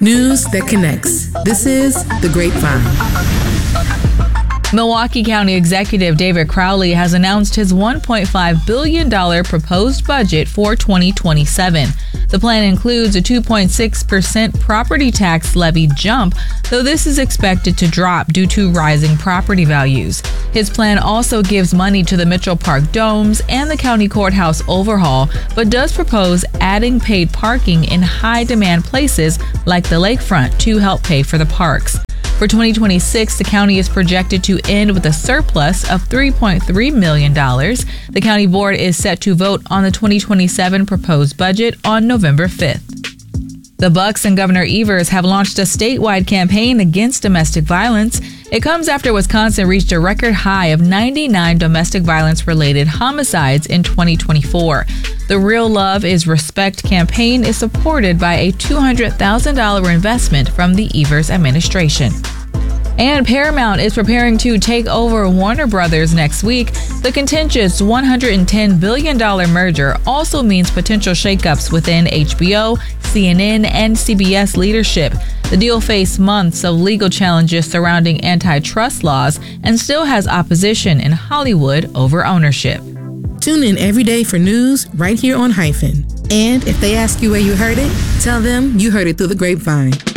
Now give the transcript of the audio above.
News that connects. This is The Grapevine. Milwaukee County Executive David Crowley has announced his $1.5 billion proposed budget for 2027. The plan includes a 2.6% property tax levy jump, though this is expected to drop due to rising property values. His plan also gives money to the Mitchell Park domes and the county courthouse overhaul, but does propose adding paid parking in high-demand places like the lakefront to help pay for the parks. For 2026, the county is projected to end with a surplus of $3.3 million. The county board is set to vote on the 2027 proposed budget on November 5th. The Bucks and Governor Evers have launched a statewide campaign against domestic violence. It comes after Wisconsin reached a record high of 99 domestic violence-related homicides in 2024. The Real Love is Respect campaign is supported by a $200,000 investment from the Evers administration. And Paramount is preparing to take over Warner Brothers next week. The contentious $110 billion merger also means potential shakeups within HBO, CNN, and CBS leadership. The deal faced months of legal challenges surrounding antitrust laws and still has opposition in Hollywood over ownership. Tune in every day for news right here on Hyphen. And if they ask you where you heard it, tell them you heard it through the grapevine.